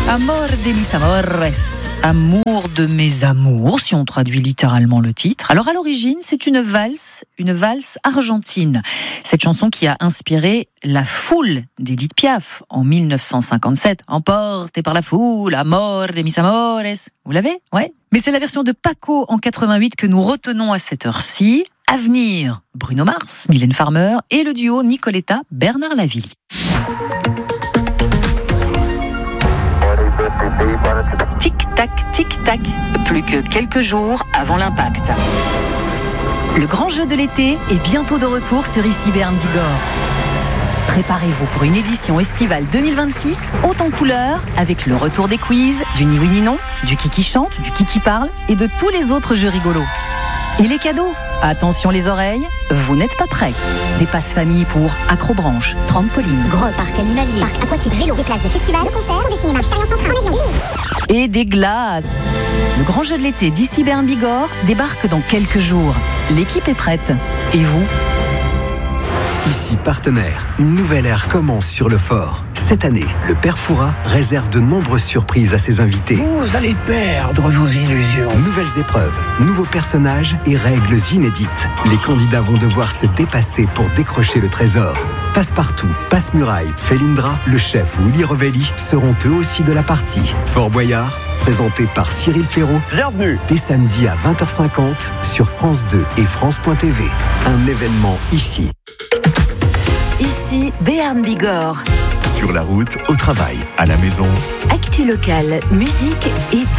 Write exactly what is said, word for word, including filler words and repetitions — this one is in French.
Amor de mis amores, amour de mes amours, si on traduit littéralement le titre. Alors à l'origine, c'est une valse, une valse argentine. Cette chanson qui a inspiré La Foule d'Edith Piaf en mille neuf cent cinquante-sept. Emporté par la foule, amor de mis amores. Vous l'avez ? Ouais. Mais c'est la version de Paco en quatre-vingt-huit que nous retenons à cette heure-ci. Avenir, Bruno Mars, Mylène Farmer et le duo Nicoletta, Bernard Lavilliers. Tic-tac, tic-tac, plus que quelques jours avant l'impact. Le grand jeu de l'été est bientôt de retour sur Ici Béarn Bigorre. Préparez-vous pour une édition estivale deux mille vingt-six, haute en couleurs, avec le retour des quiz, du ni oui ni non, du qui qui chante, du qui qui parle et de tous les autres jeux rigolos. Et les cadeaux ? Attention les oreilles, vous n'êtes pas prêts. Des passes famille pour acrobranche, trampoline, grotte, parc animalier, parc aquatique, vélo, des places de festival, de concert, des cinémas, expérience en train, en avion, et des glaces. Le grand jeu de l'été d'Ici Béarn Bigorre débarque dans quelques jours. L'équipe est prête. Et vous ? Ici partenaire, une nouvelle ère commence sur le fort. Cette année, le Père Fouras réserve de nombreuses surprises à ses invités. Vous allez perdre vos illusions. Nouvelles épreuves, nouveaux personnages et règles inédites. Les candidats vont devoir se dépasser pour décrocher le trésor. Passe-partout, Passe-Muraille, Felindra, le chef ou Uli Revelli seront eux aussi de la partie. Fort Boyard, présenté par Cyril Ferraud. Bienvenue. Dès samedi à vingt heures cinquante sur France deux et France point T V. Un événement ici. Ici Béarn Bigorre. Sur la route, au travail, à la maison. Actu locale, musique et